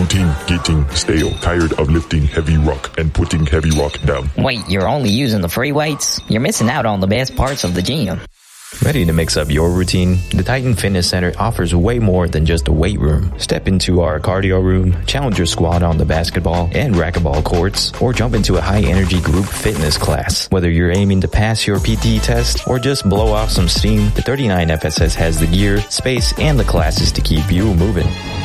routine getting stale, tired of lifting heavy rock and putting heavy rock down. Wait, you're only using the free weights? You're missing out on the best parts of the gym. Ready to mix up your routine? The Titan Fitness Center offers way more than just a weight room. Step into our cardio room, challenge your squad on the basketball and racquetball courts, or jump into a high-energy group fitness class. Whether you're aiming to pass your PT test or just blow off some steam, the 39FSS has the gear, space, and the classes to keep you moving.